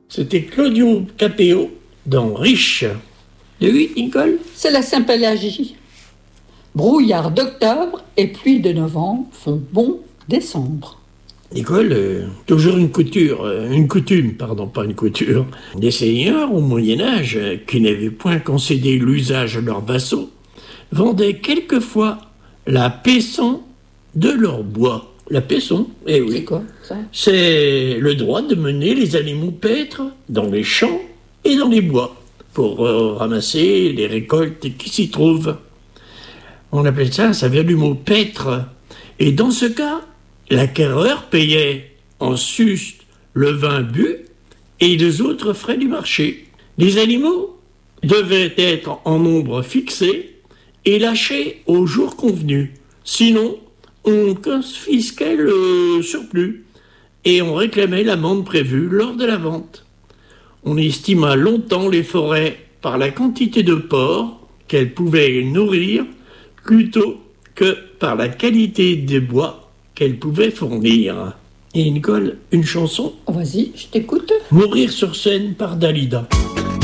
C'était Claudio Capéo dans Riche. Le 8, Nicole? C'est la Saint-Pélagie. Brouillard d'octobre et pluie de novembre font bon décembre. Nicole, toujours une coutume, pas une couture. Les seigneurs, au Moyen-Âge, qui n'avaient point concédé l'usage à leurs vassaux, vendaient quelquefois la paisson de leur bois. La paisson, eh oui. C'est quoi, ça? C'est le droit de mener les animaux paître dans les champs et dans les bois pour ramasser les récoltes qui s'y trouvent. On appelle ça vient du mot paître. Et dans ce cas, l'acquéreur payait en sus le vin bu et les autres frais du marché. Les animaux devaient être en nombre fixé et lâchés au jour convenu. Sinon, on confisquait le surplus et on réclamait l'amende prévue lors de la vente. On estima longtemps les forêts par la quantité de porcs qu'elles pouvaient nourrir plutôt que par la qualité des bois qu'elles pouvaient fournir. Et Nicole, une chanson? Vas-y, je t'écoute. Mourir sur scène par Dalida.